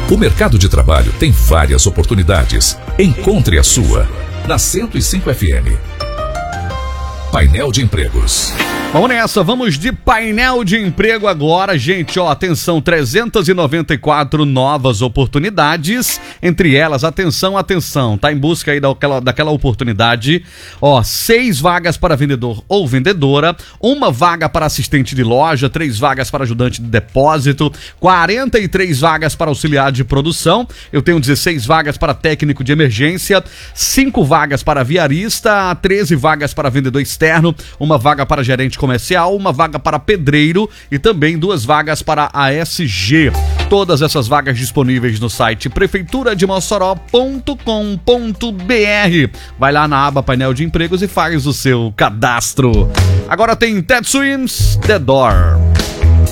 O mercado de trabalho tem várias oportunidades. Encontre a sua na 105 FM. Painel de Empregos. Vamos nessa, vamos de painel de emprego agora, gente, ó, atenção, 394 novas oportunidades, entre elas, atenção, tá em busca aí daquela oportunidade, ó, 6 vagas para vendedor ou vendedora, 1 vaga para assistente de loja, 3 vagas para ajudante de depósito, 43 vagas para auxiliar de produção, eu tenho 16 vagas para técnico de emergência, 5 vagas para viarista, 13 vagas para vendedor externo, 1 vaga para gerente comercial, 1 vaga para pedreiro e também 2 vagas para ASG. Todas essas vagas disponíveis no site prefeiturademossoró.com.br. Vai lá na aba painel de empregos e faz o seu cadastro. Agora tem Ted Swims, The Door.